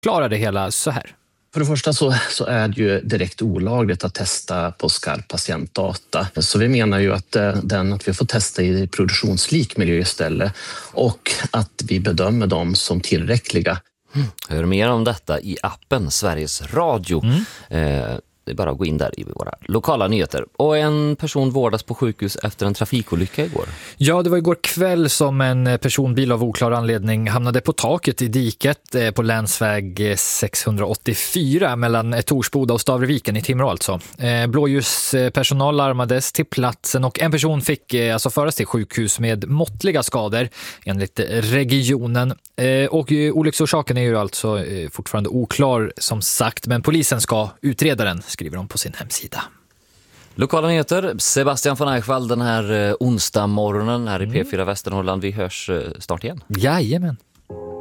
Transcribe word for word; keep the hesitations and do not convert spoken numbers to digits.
förklarar det hela så här. För det första så, så är det ju direkt olagligt att testa på skarp patientdata. Så vi menar ju att, den, att vi får testa i produktionslik miljö istället och att vi bedömer dem som tillräckliga. Mm. Hör mer om detta i appen Sveriges Radio. Mm. Eh, det är bara att gå in där i våra lokala nyheter. Och en person vårdas på sjukhus efter en trafikolycka igår. Ja, det var igår kväll som en personbil av oklar anledning hamnade på taket i diket på länsväg sexhundraåttiofyra mellan Torsboda och Stavreviken i Timrå alltså. Blåljuspersonal larmades till platsen och en person fick alltså föras till sjukhus med måttliga skador enligt regionen. Och olycksorsaken är ju alltså fortfarande oklar som sagt, men polisen ska utreda den, skriver de på sin hemsida. Lokala nyheter, Sebastian von Eichwald den här onsdag morgonen här i P fyra Västernorrland. Vi hörs snart igen. Jajamän.